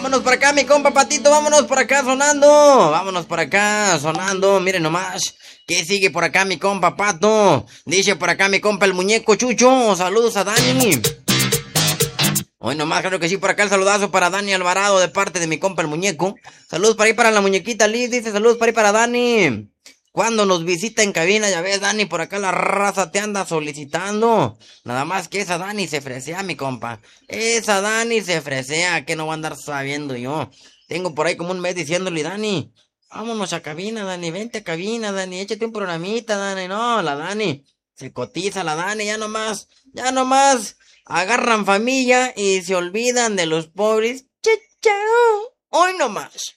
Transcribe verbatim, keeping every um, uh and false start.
Vámonos por acá, mi compa Patito, vámonos por acá sonando. Vámonos por acá sonando, miren nomás. ¿Qué sigue por acá, mi compa Pato? Dice por acá mi compa el muñeco Chucho. Saludos a Dani. Hoy nomás, creo que sí, por acá el saludazo para Dani Alvarado de parte de mi compa el muñeco. Saludos para ahí para la muñequita Liz, dice saludos para ahí para Dani. Cuando nos visita en cabina, ya ves, Dani, por acá la raza te anda solicitando. Nada más que esa Dani se fresea, mi compa. Esa Dani se fresea, que no va a andar sabiendo yo. Tengo por ahí como un mes diciéndole, Dani, vámonos a cabina, Dani, vente a cabina, Dani, échate un programita, Dani. No, la Dani, se cotiza la Dani, ya nomás, ya nomás. Agarran familia y se olvidan de los pobres. Chao, hoy nomás.